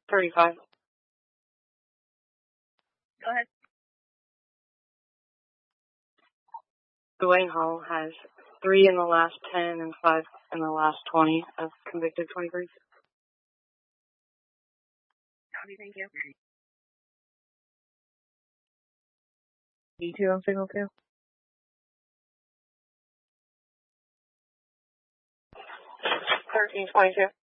35. Go ahead. Dwayne Hall has 3 in the last 10 and 5 in the last 20 of convicted 23. Copy, thank you. D2 on signal 2. 1322.